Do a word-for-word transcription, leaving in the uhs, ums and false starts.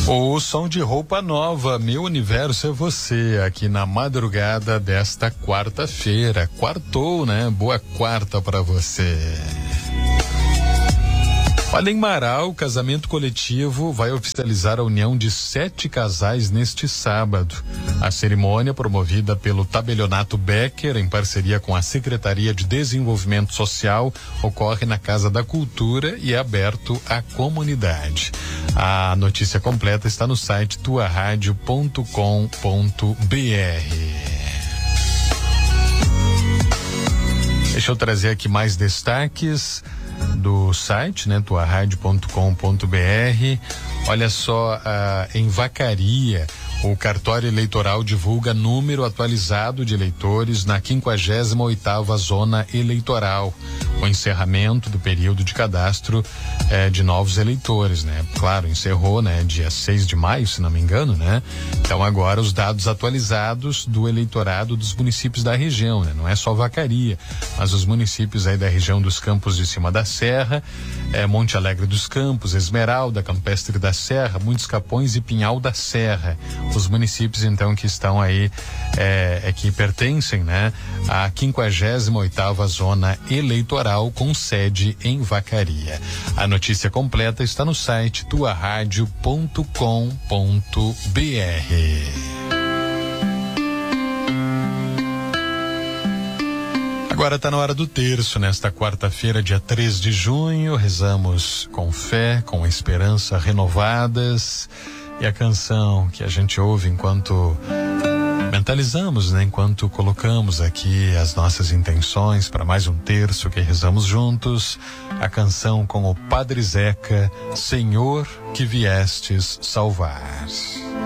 O som de roupa nova, Meu Universo é Você, aqui na madrugada desta quarta-feira. Quartou, né? Boa quarta pra você. Olha, em Marau, o casamento coletivo vai oficializar a união de sete casais neste sábado. A cerimônia, promovida pelo Tabelionato Becker, em parceria com a Secretaria de Desenvolvimento Social, ocorre na Casa da Cultura e é aberto à comunidade. A notícia completa está no site tua rádio ponto com ponto br. Deixa eu trazer aqui mais destaques do site, né? tua rádio ponto com ponto br. Olha só, ah, em Vacaria, o cartório eleitoral divulga número atualizado de eleitores na quinquagésima oitava zona eleitoral, o encerramento do período de cadastro eh, de novos eleitores, né? Claro, encerrou, né? Dia seis de maio, se não me engano, né? Então agora os dados atualizados do eleitorado dos municípios da região, né? Não é só Vacaria, mas os municípios aí da região dos Campos de Cima da Serra, eh, Monte Alegre dos Campos, Esmeralda, Campestre da Serra, Muitos Capões e Pinhal da Serra. Os municípios, então, que estão aí, é, é que pertencem, né, à quinquagésima oitava zona eleitoral com sede em Vacaria. A notícia completa está no site tua rádio ponto com ponto br. Agora está na hora do terço, nesta quarta-feira, dia três de junho. Rezamos com fé, com esperança renovadas. E a canção que a gente ouve enquanto mentalizamos, né? Enquanto colocamos aqui as nossas intenções para mais um terço que rezamos juntos. A canção com o Padre Zeca, Senhor que viestes salvar.